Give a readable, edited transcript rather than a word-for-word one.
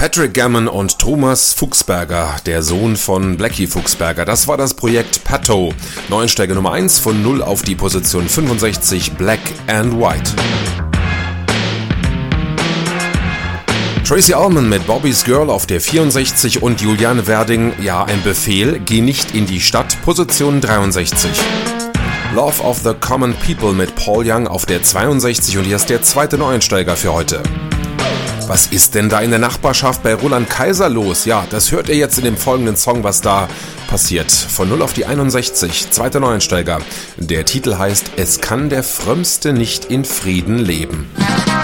Patrick Gammon und Thomas Fuchsberger, der Sohn von Blackie Fuchsberger. Das war das Projekt Pato. Neuensteiger Nummer 1 von 0 auf die Position 65, Black and White. Tracy Ullman mit Bobby's Girl auf der 64 und Juliane Werding, ja, ein Befehl, geh nicht in die Stadt, Position 63. Love of the Common People mit Paul Young auf der 62 und hier ist der zweite Neuensteiger für heute. Was ist denn da in der Nachbarschaft bei Roland Kaiser los? Ja, das hört ihr jetzt in dem folgenden Song, was da passiert. Von 0 auf die 61, zweiter Neuensteiger. Der Titel heißt Es kann der Frömmste nicht in Frieden leben.